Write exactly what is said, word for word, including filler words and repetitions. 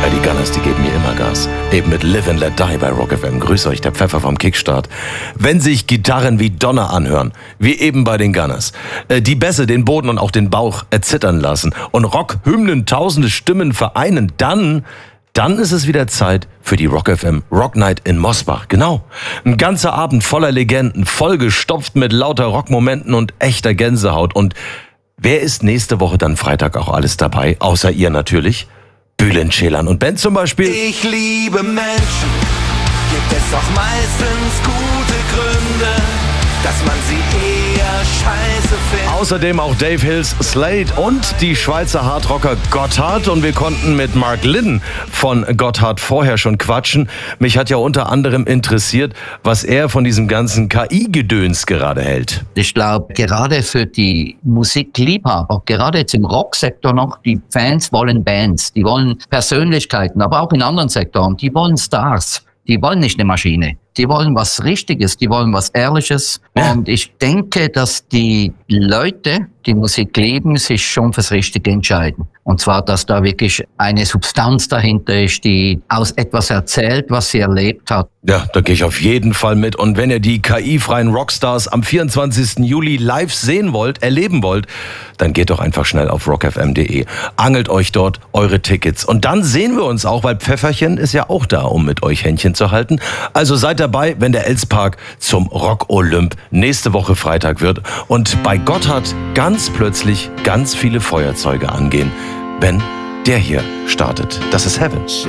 Ja, die Gunners, die geben mir immer Gas. Eben mit Live and Let Die bei Rock F M. Grüß euch, der Pfeffer vom Kickstart. Wenn sich Gitarren wie Donner anhören, wie eben bei den Gunners, äh, die Bässe den Boden und auch den Bauch erzittern lassen und Rockhymnen tausende Stimmen vereinen, dann... Dann ist es wieder Zeit für die Rock F M Rock Night in Mosbach. Genau. Ein ganzer Abend voller Legenden, vollgestopft mit lauter Rockmomenten und echter Gänsehaut. Und wer ist nächste Woche dann Freitag auch alles dabei? Außer ihr natürlich. Bülent Ceylan und Band zum Beispiel. Ich liebe Menschen, gibt es auch meistens gute Gründe, dass man sie eher scheiße findet. Außerdem auch Dave Hills Slade und die Schweizer Hardrocker Gotthard. Und wir konnten mit Mark Lydon von Gotthard vorher schon quatschen. Mich hat ja unter anderem interessiert, was er von diesem ganzen K I-Gedöns gerade hält. Ich glaube, gerade für die Musikliebhaber, gerade jetzt im Rocksektor noch, die Fans wollen Bands, die wollen Persönlichkeiten, aber auch in anderen Sektoren, die wollen Stars. Die wollen nicht eine Maschine. Die wollen was Richtiges, die wollen was Ehrliches. Ja. Und ich denke, dass die Leute, die Musik lieben, sich schon fürs Richtige entscheiden. Und zwar, dass da wirklich eine Substanz dahinter ist, die aus etwas erzählt, was sie erlebt hat. Ja, da gehe ich auf jeden Fall mit. Und wenn ihr die K I-freien Rockstars am vierundzwanzigsten Juli live sehen wollt, erleben wollt, dann geht doch einfach schnell auf rock f m punkt d e. Angelt euch dort eure Tickets. Und dann sehen wir uns auch, weil Pfefferchen ist ja auch da, um mit euch Händchen zu halten. Also seid dabei, wenn der Elspark zum Rock-Olymp nächste Woche Freitag wird und bei Gotthard ganz plötzlich ganz viele Feuerzeuge angehen, wenn der hier startet. Das ist Heaven.